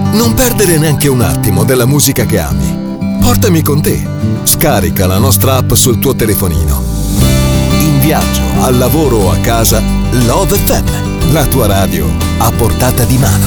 Non perdere neanche un attimo della musica che ami. Portami con te. Scarica la nostra app sul tuo telefonino. In viaggio, al lavoro o a casa, Love FM, la tua radio a portata di mano.